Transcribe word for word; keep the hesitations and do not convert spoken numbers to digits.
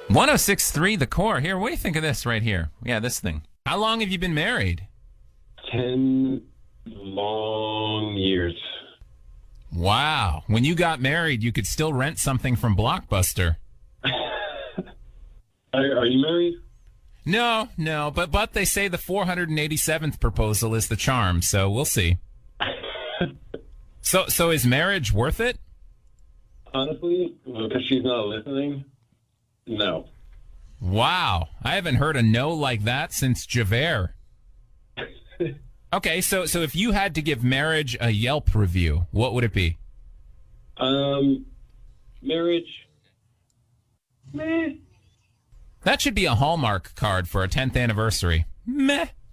one oh six point three The Core. Here, what do you think of this right here? Yeah, this thing. How long have you been married? Ten long years. Wow. When you got married, you could still rent something from Blockbuster. Are, are you married? No, no, but but they say the four hundred eighty-seventh proposal is the charm, so we'll see. so so is marriage worth it? Honestly, because she's not listening, no. Wow. I haven't heard a no like that since Javert. Okay, so so if you had to give marriage a Yelp review, what would it be? Um, marriage, meh. That should be a Hallmark card for a tenth anniversary. Meh.